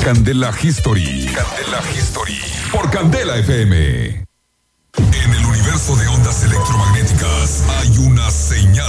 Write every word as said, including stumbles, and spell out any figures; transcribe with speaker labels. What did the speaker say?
Speaker 1: Candela History. Candela History. Por Candela F M. En el universo de ondas electromagnéticas hay una señal